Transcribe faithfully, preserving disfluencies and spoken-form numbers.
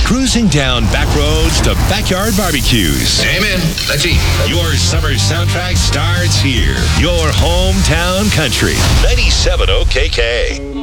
cruising down back roads to backyard barbecues. Amen. Let's eat. Your summer soundtrack starts here. Your hometown country. ninety-seven O K K.